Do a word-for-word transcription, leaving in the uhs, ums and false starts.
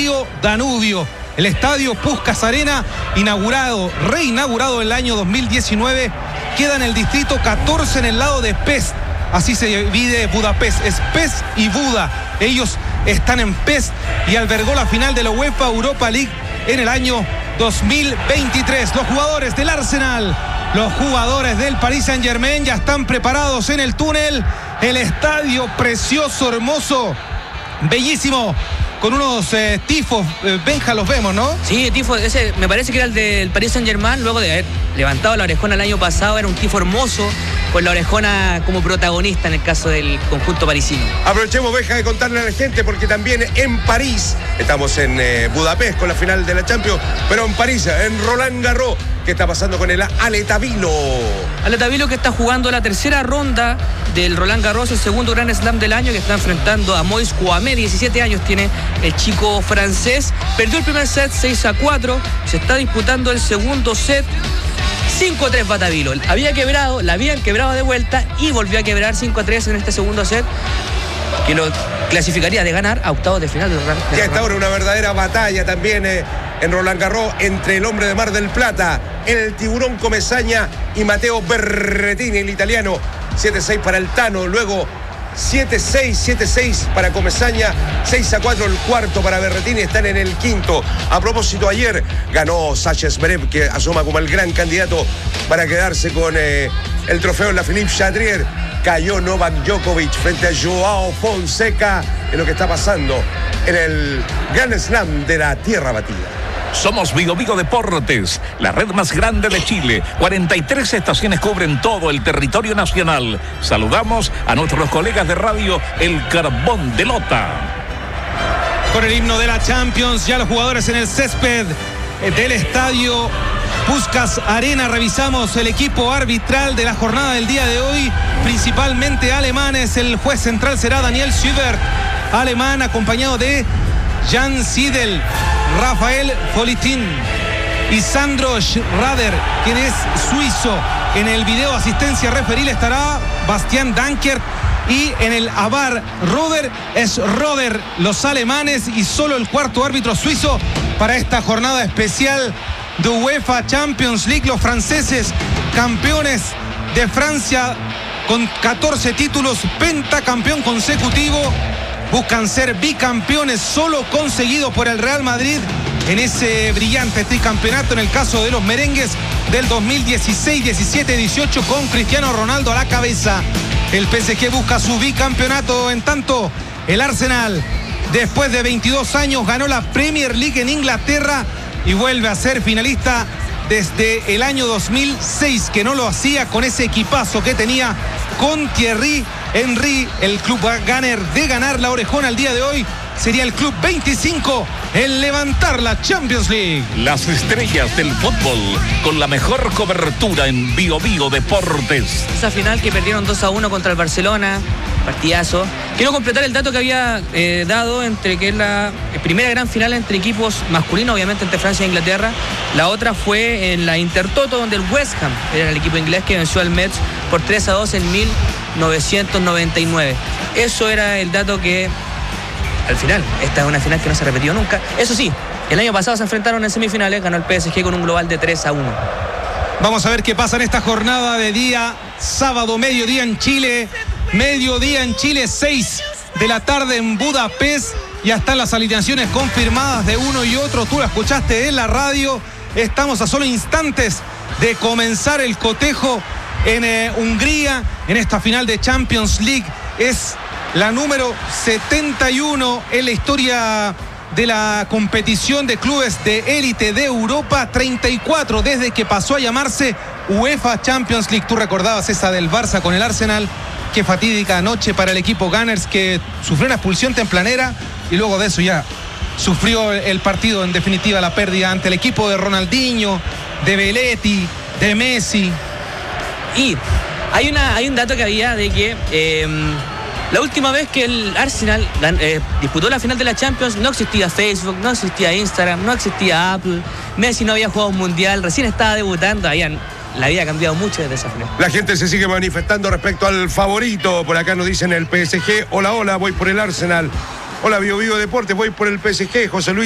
Río Danubio. El estadio Puskás Arena, inaugurado, reinaugurado en el año dos mil diecinueve, queda en el distrito catorce en el lado de Pest. Así se divide Budapest, es Pest y Buda. Ellos están en Pest y albergó la final de la UEFA Europa League en el año dos mil veintitrés. Los jugadores del Arsenal, los jugadores del Paris Saint-Germain ya están preparados en el túnel. El estadio precioso, hermoso, bellísimo, con unos eh, tifos. eh, Benja, los vemos, ¿no? Sí, tifo, ese me parece que era el del Paris Saint-Germain, luego de haber levantado la orejona el año pasado. Era un tifo hermoso, con la orejona como protagonista en el caso del conjunto parisino. Aprovechemos, Benja, de contarle a la gente, porque también en París, estamos en eh, Budapest con la final de la Champions, pero en París, en Roland Garros, ¿qué está pasando con el Aletabilo? Aletabilo, que está jugando la tercera ronda del Roland Garros, el segundo Grand Slam del año, que está enfrentando a Moïse Kouamé. diecisiete años tiene el chico francés. Perdió el primer set seis a cuatro. Se está disputando el segundo set. cinco a tres Batabilo. Había quebrado, la habían quebrado de vuelta y volvió a quebrar cinco a tres en este segundo set, que lo clasificaría de ganar a octavos de final del Roland Garros. Ya está ahora una verdadera batalla también eh, en Roland Garros entre el hombre de Mar del Plata, el tiburón Comesaña, y Matteo Berrettini, el italiano. siete a seis para el Tano, luego siete a seis, siete a seis para Comesaña, seis a cuatro el cuarto para Berrettini, están en el quinto. A propósito, ayer ganó Sasha Zverev, que asoma como el gran candidato para quedarse con eh, el trofeo en la Philippe Chatrier. Cayó Novak Djokovic frente a Joao Fonseca en lo que está pasando en el Grand Slam de la Tierra Batida. Somos Vigo Vigo Deportes, la red más grande de Chile. cuarenta y tres estaciones cubren todo el territorio nacional. Saludamos a nuestros colegas de radio El Carbón de Lota. Con el himno de la Champions, ya los jugadores en el césped del estadio Puskás Arena. Revisamos el equipo arbitral de la jornada del día de hoy, principalmente alemanes. El juez central será Daniel Sübert, alemán, acompañado de Jan Siedel, Rafael Folitin y Sandro Schrader, quien es suizo. En el video asistencia referil estará Bastian Dankert, y en el A V A R Roder es Roder, los alemanes, y solo el cuarto árbitro suizo para esta jornada especial de UEFA Champions League. Los franceses, campeones de Francia con catorce títulos, pentacampeón consecutivo, buscan ser bicampeones, solo conseguido por el Real Madrid en ese brillante tricampeonato en el caso de los merengues del dos mil dieciséis, diecisiete, dieciocho, con Cristiano Ronaldo a la cabeza. El P S G busca su bicampeonato. En tanto, el Arsenal, después de veintidós años, ganó la Premier League en Inglaterra y vuelve a ser finalista desde el año dos mil seis, que no lo hacía con ese equipazo que tenía con Thierry Henry. El club Gunner de ganar la orejona el día de hoy sería el club veinticinco en levantar la Champions League. Las estrellas del fútbol con la mejor cobertura en Vigo Vigo Deportes. Esa final que perdieron dos a uno contra el Barcelona, partidazo. Quiero completar el dato que había eh, dado entre que es la primera gran final entre equipos masculinos, obviamente entre Francia e Inglaterra. La otra fue en la Intertoto, donde el West Ham era el equipo inglés que venció al Metz por tres a dos en mil novecientos noventa y nueve. Eso era el dato que, al final, esta es una final que no se ha repetido nunca. Eso sí, el año pasado se enfrentaron en semifinales, ganó el P S G con un global de tres a uno. Vamos a ver qué pasa en esta jornada de día sábado, mediodía en Chile. Mediodía en Chile, seis de la tarde en Budapest. Ya están las alineaciones confirmadas de uno y otro. Tú la escuchaste en la radio. Estamos a solo instantes de comenzar el cotejo en eh, Hungría, en esta final de Champions League. Es la número setenta y uno en la historia de la competición de clubes de élite de Europa. treinta y cuatro desde que pasó a llamarse UEFA Champions League. Tú recordabas esa del Barça con el Arsenal. Qué fatídica noche para el equipo Gunners, que sufrió una expulsión tempranera y luego de eso ya sufrió el partido, en definitiva la pérdida ante el equipo de Ronaldinho, de Belletti, de Messi. Y hay, una, hay un dato que había de que eh, la última vez que el Arsenal eh, disputó la final de la Champions no existía Facebook, no existía Instagram, no existía Apple, Messi no había jugado un mundial, recién estaba debutando, habían... La vida ha cambiado mucho desde esa final. La gente se sigue manifestando respecto al favorito. Por acá nos dicen el P S G. Hola, hola, voy por el Arsenal. Hola, Vigo Vigo Deportes, voy por el P S G. José Luis